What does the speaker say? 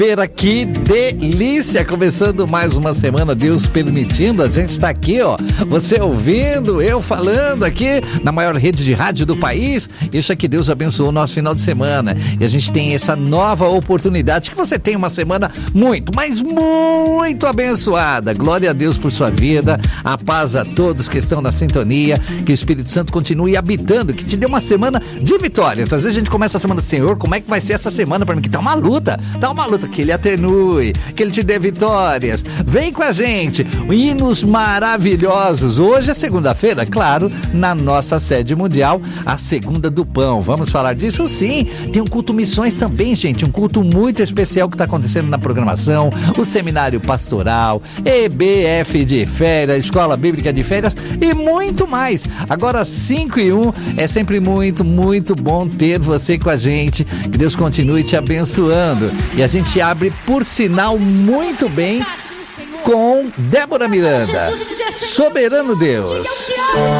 segunda-feira, que delícia! Começando mais uma semana, Deus permitindo, a gente tá aqui, ó. Você ouvindo, eu falando aqui na maior rede de rádio do país. Isso é que Deus abençoou o nosso final de semana. E a gente tem essa nova oportunidade, que você tenha uma semana muito, mas muito abençoada. Glória a Deus por sua vida, a paz a todos que estão na sintonia, que o Espírito Santo continue habitando, que te dê uma semana de vitórias. Às vezes a gente começa a semana, Senhor, como é que vai ser essa semana para mim? Que tá uma luta, que Ele atenue, que Ele te dê vitórias. Vem com a gente, hinos maravilhosos. Hoje é segunda-feira, claro, na nossa sede mundial, a Segunda do Pão. Vamos falar disso? Sim, tem um culto missões também, gente, um culto muito especial que está acontecendo na programação, o seminário pastoral, EBF de férias, Escola Bíblica de Férias e muito mais. Agora 5:01, é sempre muito, muito bom ter você com a gente. Que Deus continue te abençoando. E a gente abre, por sinal, muito bem com Débora Miranda. Soberano Deus.